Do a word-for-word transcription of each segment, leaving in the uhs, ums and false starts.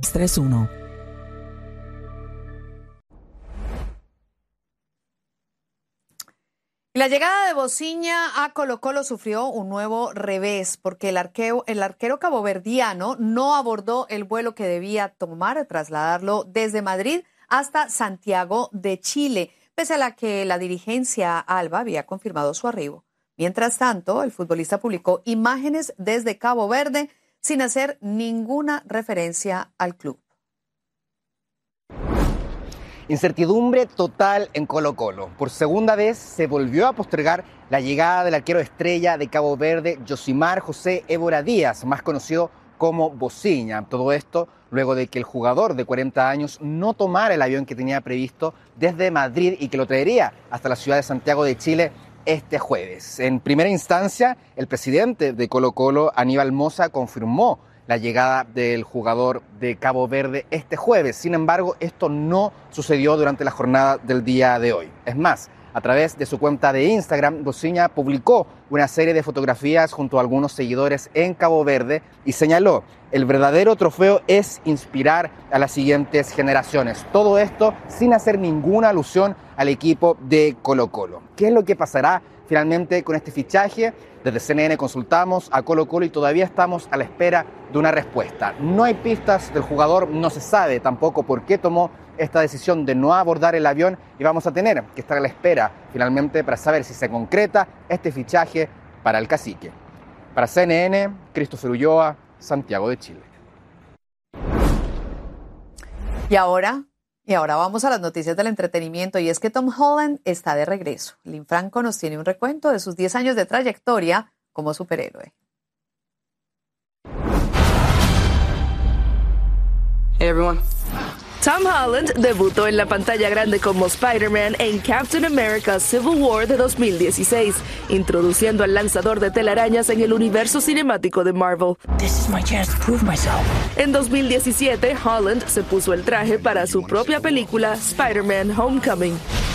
seis tres uno. La llegada de Bociña a Colo-Colo sufrió un nuevo revés porque el arquero, el arquero caboverdiano no abordó el vuelo que debía tomar, trasladarlo desde Madrid hasta Santiago de Chile, pese a la que la dirigencia alba había confirmado su arribo. Mientras tanto, el futbolista publicó imágenes desde Cabo Verde sin hacer ninguna referencia al club. Incertidumbre total en Colo-Colo. Por segunda vez se volvió a postergar la llegada del arquero estrella de Cabo Verde, Yosimar José Évora Díaz, más conocido como Bociña. Todo esto luego de que el jugador de cuarenta años no tomara el avión que tenía previsto desde Madrid y que lo traería hasta la ciudad de Santiago de Chile este jueves. En primera instancia, el presidente de Colo-Colo, Aníbal Mosa, confirmó la llegada del jugador de Cabo Verde este jueves. Sin embargo, esto no sucedió durante la jornada del día de hoy. Es más, a través de su cuenta de Instagram, Bociña publicó una serie de fotografías junto a algunos seguidores en Cabo Verde y señaló: el verdadero trofeo es inspirar a las siguientes generaciones. Todo esto sin hacer ninguna alusión al equipo de Colo-Colo. ¿Qué es lo que pasará finalmente con este fichaje? Desde C N N consultamos a Colo-Colo y todavía estamos a la espera de una respuesta. No hay pistas del jugador, no se sabe tampoco por qué tomó esta decisión de no abordar el avión y vamos a tener que estar a la espera finalmente para saber si se concreta este fichaje para el cacique. Para C N N, Christopher Ulloa, Santiago de Chile. Y ahora, y ahora vamos a las noticias del entretenimiento, y es que Tom Holland está de regreso. Lynn Franco nos tiene un recuento de sus diez años de trayectoria como superhéroe. Hey everyone. Tom Holland debutó en la pantalla grande como Spider-Man en Captain America Civil War de dos mil dieciséis, introduciendo al lanzador de telarañas en el universo cinemático de Marvel. This is my chance to prove myself. En dos mil diecisiete, Holland se puso el traje para su propia película Spider-Man Homecoming.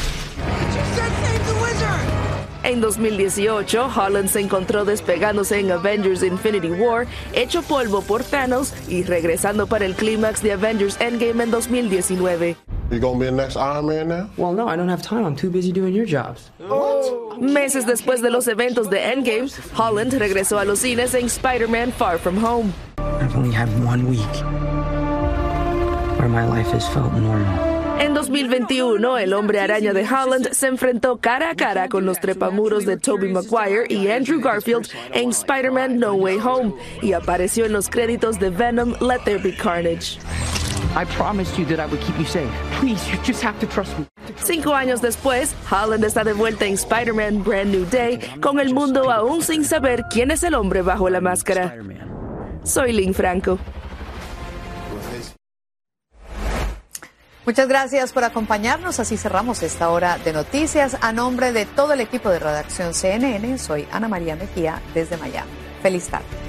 En dos mil dieciocho, Holland se encontró despegándose en Avengers Infinity War, hecho polvo por Thanos y regresando para el clímax de Avengers Endgame en dos mil diecinueve. You gonna be the next Iron Man now? Well, no, I don't have time. I'm too busy doing your jobs. What? Meses después de los eventos de Endgame, Holland regresó a los cines en Spider-Man Far From Home. I've only had one week where my life has felt normal. En dos mil veintiuno, el hombre araña de Holland se enfrentó cara a cara con los trepamuros de Tobey Maguire y Andrew Garfield en Spider-Man No Way Home y apareció en los créditos de Venom Let There Be Carnage. I promised you that I would keep you safe. Please, you just have to trust me. Cinco años después, Holland está de vuelta en Spider-Man Brand New Day, con el mundo aún sin saber quién es el hombre bajo la máscara. Soy Lynn Franco. Muchas gracias por acompañarnos. Así cerramos esta hora de noticias. A nombre de todo el equipo de redacción C N N, soy Ana María Mejía desde Miami. Feliz tarde.